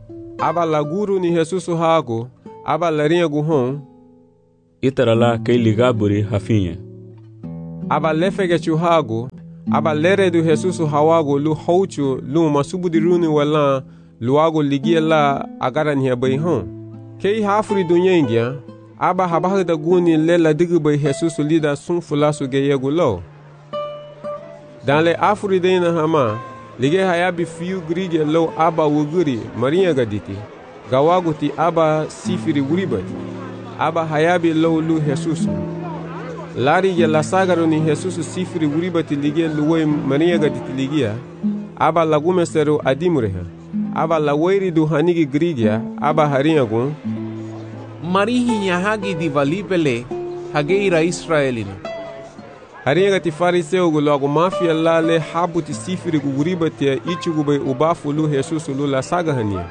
aba laguru ni Jesusu hago, aba larinha guhon, itara la kei ligaburi hafinha. Aba lefege chuhago, aba lere do Jesusu hawago lu houchu lu masubudiruni wala luago ligia la agara ni bai hon. Kei hafuri dunyengia, aba habaha da guni lela digi bai Jesusu lida sun fulasu geyego lo. Dan le afuri deina hama, lige hayabi fiu grige lo aba wuguri marinha gaditi, gawaguti aba sifiri wuribati, aba hayabi lo lu Jesusu. Lari ya la sagaro ni Jesusu sifiri wuribati lige luwe marinha gaditi ligia, aba lagume sero adimureha, aba laweiri du hanigi grigia, aba harinha gun, Marihi hagi di valibele, hageira Israelina. Harinha gati fariseu gu logo mafia lale habuti sifiri gu wuribati ya ichugu bai ubafu lu Jesusu lu la saga hania.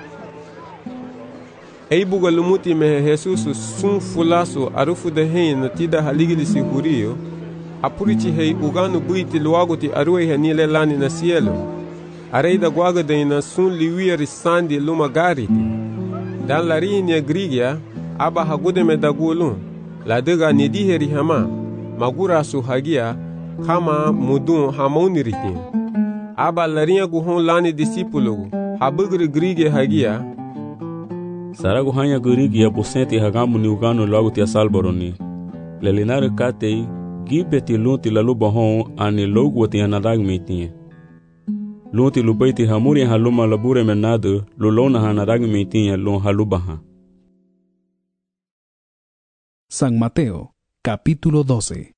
Eibuga lumuti mehe Jesusu sun fulasu arufu de hei na tida haligilisi hurio, apurichi hei uganu buiti luaguti aruei hanile lani na cielo. Areida guaga de na sun liwia risandi luma gariti. Dan larini ya grigia, aba hagude me dagulun, la dega nidiheri hama, magura su hagia, kama mudun hamauniritin. Aba larinha guhon lani disipulugu, habugri grigia hagia, Sarago hanya gurigi ya busenti hagamu ni ugano logo tia salboroni. Lelinare katei gibeti lunti la luba hon ani logo tia nadag metinye. Lunti lubaiti hamuri haluma labure menado lulona hanadag metinye lon halubaha. San Mateo, capítulo 12.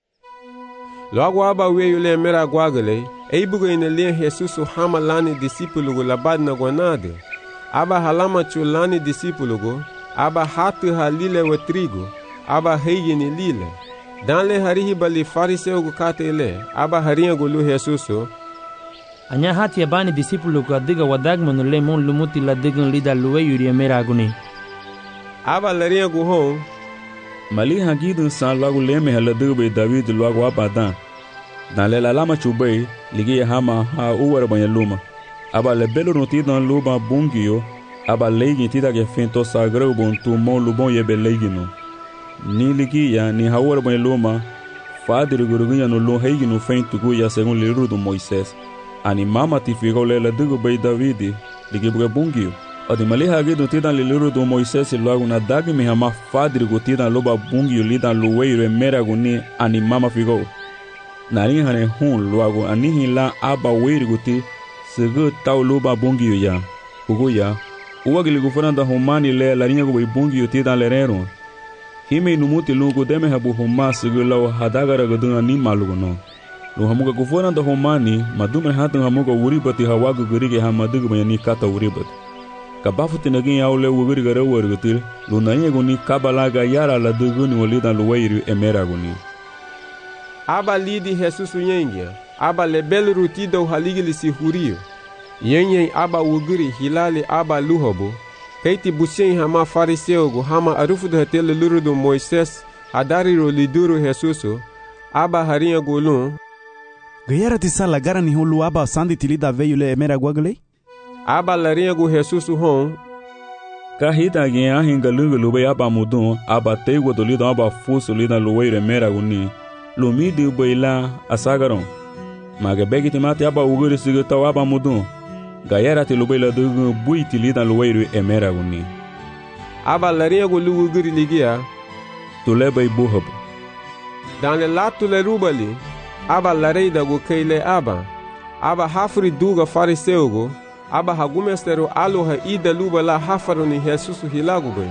Logo aba weyo le mera guagale, eibugo inelien Jesusu hamalani disipulugu labadna guanade. Aba halama chulani disipulugo, aba hatu halile wa trigo, aba heigini lile. Danle harihi bali fariseu gu katele, aba harinha gulu Jesusu. Anya hati abani disipulugo adiga wadagmanu le mon lumuti la digan lida luwe yuri mera aguni. Aba larinha gu hon, Mali hagidun san logo leme haladube David logo abadan. Danle la lama chubei, ligi hama ha uwara banyaluma. Aba le belo no tidan luba bungio, aba leigi tida ke fento sagrau bon tu mon lubon yebe leigino. Ni ligia ni hawara bon luma, fadir gurugunya no lo heigino fento guya según liru do Moisés. Ani mama ti figo le dugo bei Davidi, ligi buga bungio. Adi mali hagido tidan liru do Moisés logo na dag mi hama fadir go tidan luba bungio lidan luweiro mera guni ani mama figo. Nari hane hun logo ani hila aba weiri guti segu tau luba bungio ya, ugo ya, uwagili gufuranda humani le larinha gubai bungio tidan lerero. Hime inumuti lungu deme habu huma segu lau hadagara gaduna ni malugo no. Lu hamuga gufuranda humani, madume hatan hamuga uribati hawagu gurige hamadugu mayani kata uribati. Kabafu tinagin yao le uguri gara uwargutil, lu narinha guni kabalaga yara la duguni walidan luwairu emera guni. Aba lidi Jesusu yengia, aba lebel rutida uhaligilisi hurio. Yenyen aba wuguri hilali aba luhobo. Keiti busien hama fariseu gu hama arufu de hetele luru do Moises adariro liduru Jesusu. Aba harinha gulun. Gayara tisa lagara ni hulu aba sandi tilida veyu le emera guagale? Aba larinha gu Jesusu hon. Kahita gen ahinga lungu lube aba mudun, aba tego dolido aba fusu lida luweiro emera guni. Lumidi ubaila asagaron. Maga begiti mati aba uguri sigita aba mudun. Gayara ti lubaila dugu bui ti lidan luweiru emera guni. Aba larinha gu lugu uguri ligia. Tuleba ibuhabu. Danle la tule rubali. Aba lareida gu keile aba. Aba hafri duga fariseu gu. Aba hagumesteru aloha ida luba la hafaru ni Jesusu hilagu bai.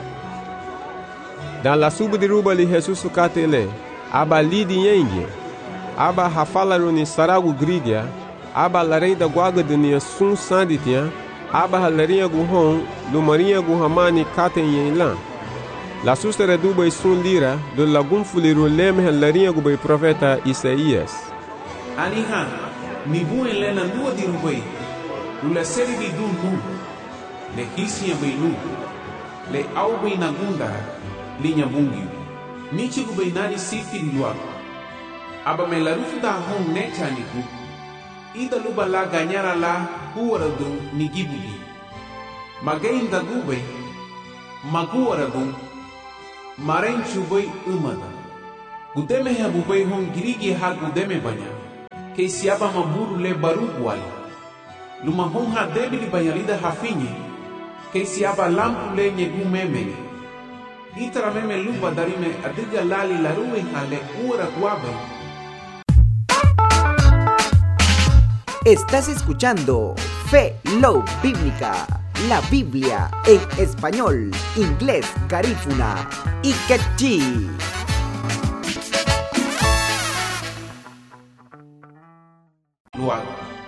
Dan la subudi rubali Jesusu katele. Aba lidi yengi, aba hafalaru ni saragu grigia, aba lareida guaga dunia sun sanditia, aba halarinha gu hon, lumarinha gu hamani katen yenlan. La sustere du bai sun lira, do lagum fuliru leme halarinha gu bai profeta Isaías. Anihan, ni buen lena nua di rubai, lula seri di dun lu, le hisia bai lu, le au bai nagunda, linya bungi. Nichi gu bai nari sifiri luago. Aba me larufu da hon necha niku, ida luba la ganyara la huwara do ni gibugi. Magain da gube, maguara gun, maren chubay umada. Gudeme ha bubay hon girigi ha gudeme banya. Que siapa maburu le baru wali. Luma hon ha debili banyalida hafinye. Que siapa lampu le nyegu memeni. Itara meme lupa darime adiga lali laruwe ha le ura guabe. Estás escuchando Fe Love Bíblica, la Biblia en español, inglés, garífuna y quechí.